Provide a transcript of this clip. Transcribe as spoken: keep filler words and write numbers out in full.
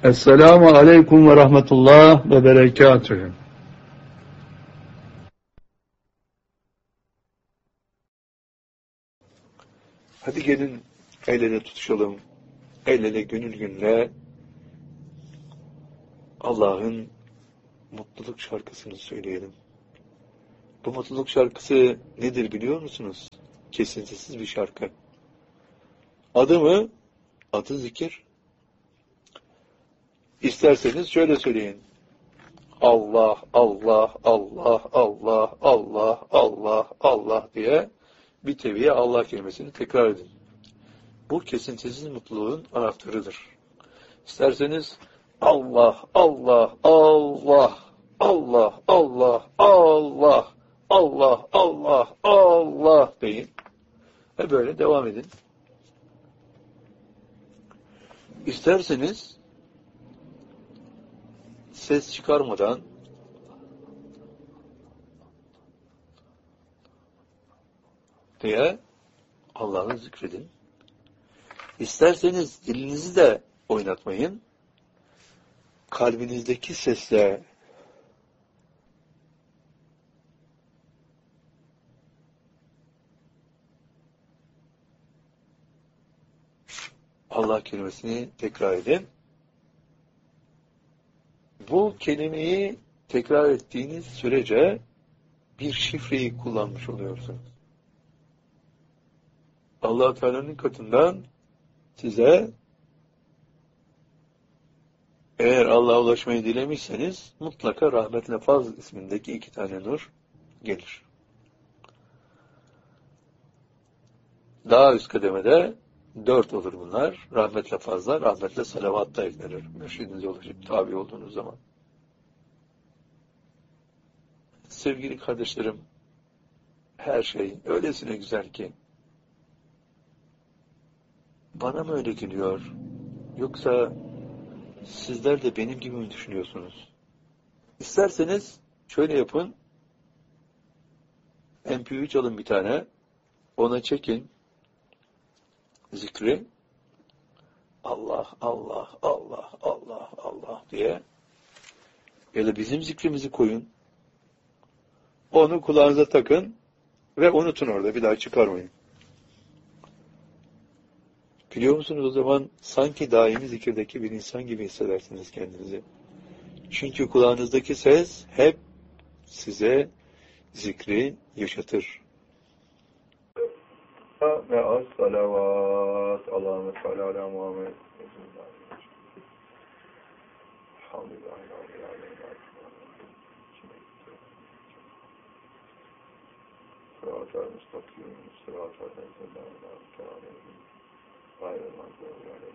Esselamu aleyküm ve rahmetullah ve berekatühü. Hadi gelin el ele tutuşalım, el ele gönül gönüle Allah'ın mutluluk şarkısını söyleyelim. Bu mutluluk şarkısı nedir biliyor musunuz? Kesintisiz bir şarkı. Adı mı? Adı zikir. İsterseniz şöyle söyleyin. Allah, Allah, Allah, Allah, Allah, Allah, Allah diye bir teviye Allah kelimesini tekrar edin. Bu kesintisiz mutluluğun anahtarıdır. İsterseniz Allah, Allah, Allah, Allah, Allah, Allah, Allah, Allah, Allah deyin. Ve böyle devam edin. İsterseniz ses çıkarmadan diye Allah'ı zikredin. İsterseniz dilinizi de oynatmayın. Kalbinizdeki sesle Allah kelimesini tekrar edin. Bu kelimeyi tekrar ettiğiniz sürece bir şifreyi kullanmış oluyorsunuz. Allah Teala'nın katından size eğer Allah'a ulaşmayı dilemişseniz mutlaka rahmetle fazl ismindeki iki tane nur gelir. Daha üst kademede dört olur bunlar. Rahmetle fazla, rahmetle salavat da eklenir. Mürşidinize ulaşıp tabi olduğunuz zaman. Sevgili kardeşlerim, her şey öylesine güzel ki bana mı öyle geliyor? Yoksa sizler de benim gibi mi düşünüyorsunuz? İsterseniz şöyle yapın. M P üç alın bir tane. Ona çekin. Zikri. Allah, Allah, Allah, Allah, Allah diye. Ya da bizim zikrimizi koyun. Onu kulağınıza takın ve unutun orada. Bir daha çıkarmayın. Biliyor musunuz o zaman sanki daimi zikirdeki bir insan gibi hissedersiniz kendinizi. Çünkü kulağınızdaki ses hep size zikri yaşatır. Ve as-salavat Allahümme salli ala Muhammed. Elhamdülillah. Sırat-ı müstakim, sırat-ı